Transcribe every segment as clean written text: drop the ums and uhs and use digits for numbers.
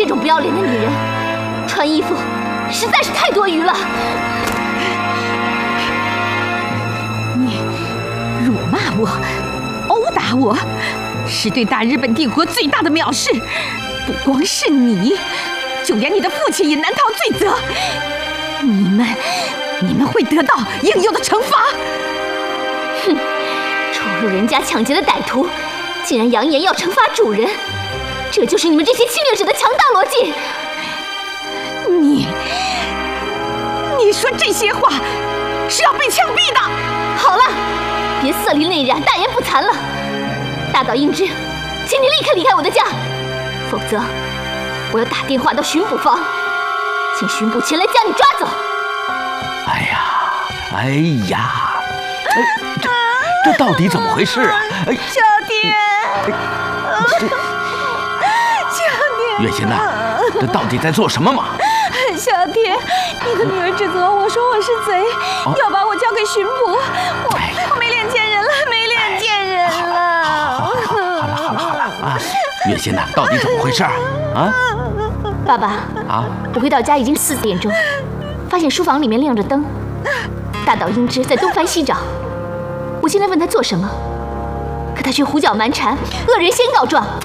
这种不要脸的女人，穿衣服实在是太多余了。 你辱骂我，殴打我，是对大日本帝国最大的藐视。不光是你，就连你的父亲也难逃罪责。你们会得到应有的惩罚。 哼！闯入人家抢劫的歹徒，竟然扬言要惩罚主人，这就是你们这些侵略者的强盗逻辑。 你说这些话是要被枪毙的。 好了，别色厉内荏、大言不惭了。大岛英之，请你立刻离开我的家，否则我要打电话到巡捕房，请巡捕前来将你抓走。 哎呀，这到底怎么回事啊？ 小天， 月心呐，这到底在做什么嘛？ 小天，你的女儿指责我说我是贼，要把我交给巡捕，我没脸见人了，没脸见人了。 好了啊！月心呐，到底怎么回事啊？ 爸爸啊，我回到家已经4点钟，发现书房里面亮着灯，大岛英之在东翻西找。我现在问他做什么，可他却胡搅蛮缠，恶人先告状。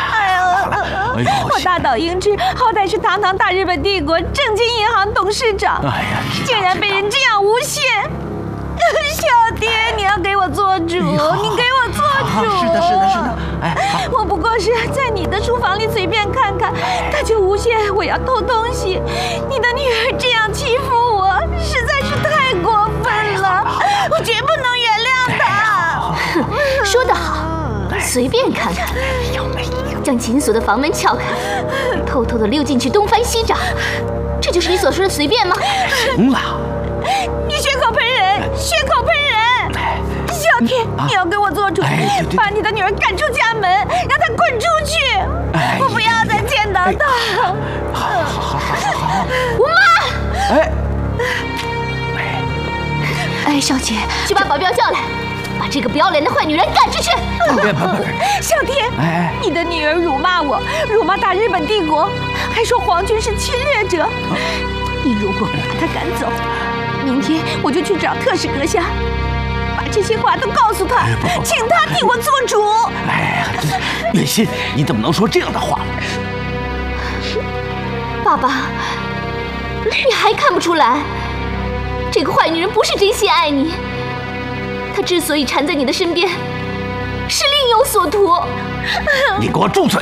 我大岛英之好歹是堂堂大日本帝国正经银行董事长，竟然被人这样诬陷。小爹，你要给我做主，你给我做主。 是的。 我不过是在你的书房里随便看看，他就诬陷我要偷东西。你的女儿这样欺负我，实在是太过分了，我绝不能原谅她。 说得好，随便看看，将紧锁的房门撬开，偷偷地溜进去东翻西找，这就是你所说的随便吗？ 行了， 你血口喷人，血口喷人！小天，你要给我做主，把你的女儿赶出家门，让她滚出去！我不要再见到她。 好。 吴妈！哎，小姐，去把保镖叫来，把这个不要脸的坏女人赶出去！ 小天，你的女儿辱骂我，辱骂大日本帝国，还说皇军是侵略者。你如果不把她赶走，明天我就去找特使阁下，把这些话都告诉他，请他替我做主。 月心，你怎么能说这样的话？ 爸爸，你还看不出来，这个坏女人不是真心爱你，她之所以缠在你的身边，是另有所图。 你给我住嘴！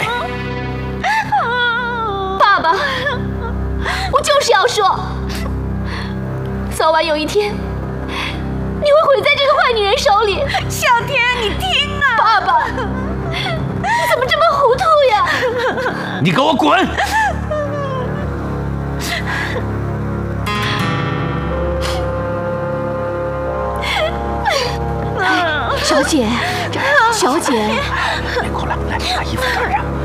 爸爸，我就是要说，早晚有一天，你会毁在这个坏女人手里。 小天，你听啊！ 爸爸，你怎么这么糊涂呀？ 你给我滚！ 小姐， 别哭了，来把衣服穿上。